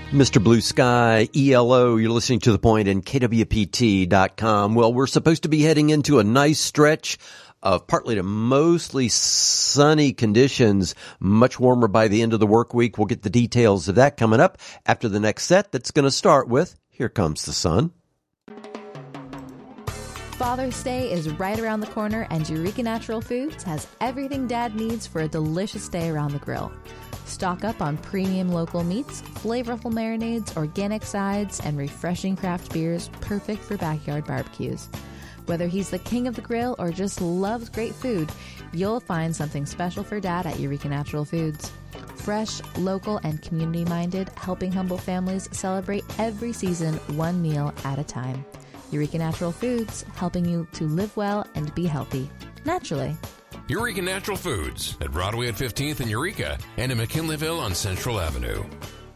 Mr. Blue Sky, ELO, you're listening to The Point and KWPT.com. Well, we're supposed to be heading into a nice stretch of partly to mostly sunny conditions, much warmer by the end of the work week. We'll get the details of that coming up after the next set that's going to start with Here Comes the Sun. Father's Day is right around the corner, and Eureka Natural Foods has everything Dad needs for a delicious day around the grill. Stock up on premium local meats, flavorful marinades, organic sides, and refreshing craft beers perfect for backyard barbecues. Whether he's the king of the grill or just loves great food, you'll find something special for Dad at Eureka Natural Foods. Fresh, local, and community-minded, helping humble families celebrate every season one meal at a time. Eureka Natural Foods, helping you to live well and be healthy, naturally. Eureka Natural Foods at Broadway at 15th in Eureka and in McKinleyville on Central Avenue.